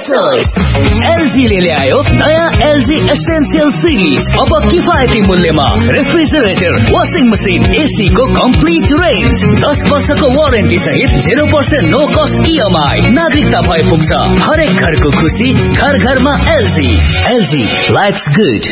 LG ले ल्यायो नयाँ LG Essential Series। अब किफायती मूल्यमा रेफ्रिजरेटर, वाशिङ मसिन, AC को कम्प्लिट रेन्ज, 10 वर्षको वारेन्टी सहित 0% नो कस्ट EMI। नागरिकता भए पुग्छ हरेक घरको खुसी, घर घरमा LG। LG lives good.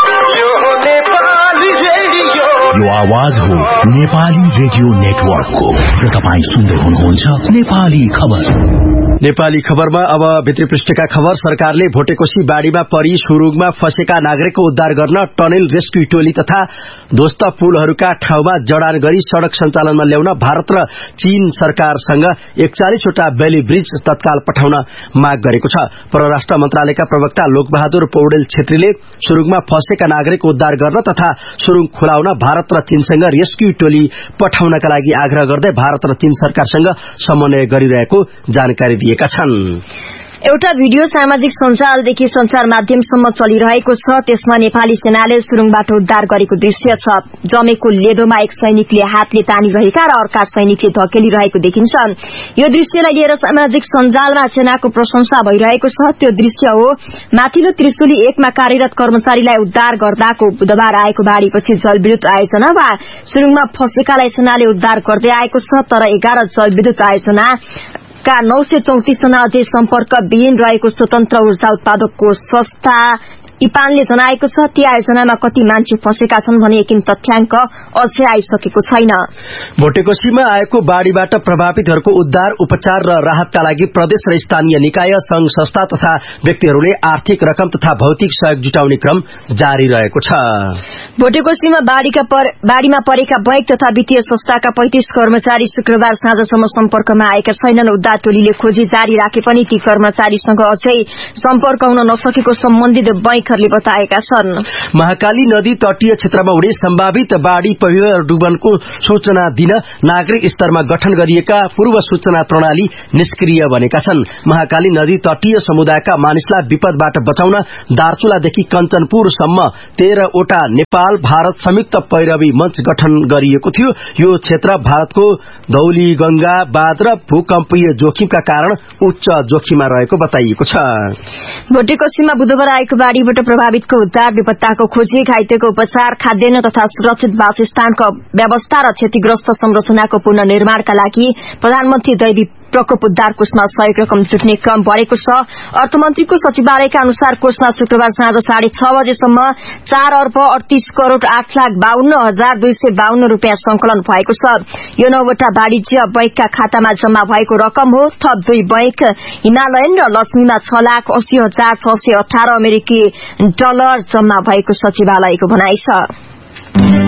यो आवाज हो नेपाली रेडियो नेटवर्कको र तपाईं सुन्दै हुनुहुन्छ नेपाली खबर। नेपाली खबरमा अब भित्री पृष्ठका खबर। सरकारले भोटेकोशी बाढीमा परि सुरुङमा फसेका नागरिकको उद्धार गर्न टनेल रेस्क्यु टोली तथा ध्वस्त पुलहरूका ठाउँमा जडान गरी सड़क सञ्चालनमा ल्याउन भारत र चीन सरकारसँग 41 वटा बेली ब्रिज तत्काल पठाउन माग गरेको छ। परराष्ट्र मन्त्रालयका प्रवक्ता लोकबहादुर पौडेल छेत्रीले सुरुङमा फसेका नागरिक उद्धार गर्न तथा सुरुङ खुलाउन भारत र चीनसँग रेस्क्यु टोली पठाउनका लागि आग्रह गर्दै भारत र चीन सरकारसँग समन्वय गरिरहेको जानकारी दिएका छन्। एउटा भिडियो सामाजिक सञ्जालदेखि सञ्चार माध्यमसम्म चलिरहेको छ। त्यसमा नेपाली सेनाले सुरुङबाट उद्धार गरेको दृश्य छ। जमेको लेदोमा एक सैनिकले हातले तानिरहेका र अर्का सैनिकले धकेलिरहेको देखिन्छ। यो दृश्यलाई लिएर सामाजिक सञ्जालमा सेनाको प्रशंसा भइरहेको छ। त्यो दृश्य हो माथिल्लो त्रिशुली 1 मा कार्यरत कर्मचारीलाई उद्धार गर्दाको बुधबार आएको बाढीपछि जलविद्युत आयोजना वा सुरुङमा फसेकालाई सेनाले उद्धार गर्दै आएको छ। तर 11 जलविद्युत आयोजना का 934 जना अझै सम्पर्कविहीन रहेको स्वतन्त्र ऊर्जा उत्पादकको संस्था इपानले जनाएको छ। ती आयोजनामा कति मान्छे फसेका छन् भने एकिन तथ्याङ्क अझै आइसकेको छैन। भोटेकोशीमा आएको बाढीबाट प्रभावितहरूको उद्धार, उपचार र राहतका लागि प्रदेश र स्थानीय निकाय, संघ संस्था तथा व्यक्तिहरूले आर्थिक रकम तथा भौतिक सहयोग जुटाउने क्रम जारी रहेको छ। भोटेकोशीमा बाढीमा परेका बैंक तथा वित्तीय संस्थाका 35 कर्मचारी शुक्रबार साँझसम्म सम्पर्कमा आएका छैनन्। उद्धार टोलीले खोजी जारी राखे पनि ती कर्मचारीसँग अझै सम्पर्क हुन नसकेको सम्बन्धित बैंकहरूले बताएका छन्। महाकाली नदी तटीय क्षेत्रमा हुने सम्भावित बाढी, पहिरो र डुबनको सूचना दिन नागरिक स्तरमा गठन गरिएका पूर्व सूचना प्रणाली निष्क्रिय बनेका छन्। महाकाली नदी तटीय समुदायका मानिसलाई विपदबाट बचाउन दार्चुलादेखि कञ्चनपुरसम्म 13 वटा नेपाल भारत संयुक्त पैरवी मञ्च गठन गरिएको थियो। यो क्षेत्र भारतको धौली गंगा बाँध र भूकम्पीय जोखिमका कारण उच्च जोखिममा रहेको बताइएको छ। भोटेकोशीमा बुधबार आएको बाढीबाट प्रभावितको उद्धार, बेपत्ताको खोजी, घाइतेको उपचार, खाद्यान्न तथा सुरक्षित वासस्थानको व्यवस्था र क्षतिग्रस्त संरचनाको पुनर्निर्माणका लागि प्रधानमन्त्री दैवी प्रकोप उद्धार कोषमा सहयोग रकम जुट्ने क्रम बढ़ेको छ। अर्थमन्त्रीको सचिवालयका अनुसार कोषमा शुक्रबार साँझ 6:30 बजेसम्म 4 अर्ब 38 करोड़ 8,52,252 रूपियाँ संकलन भएको छ। यो 9 वटा वाणिज्य बैंकका खातामा जम्मा भएको रकम हो। थप 2 बैंक हिमालयन र लक्ष्मीमा 6,80,618 अमेरिकी डलर जम्मा भएको सचिवालयको भनाइ छ।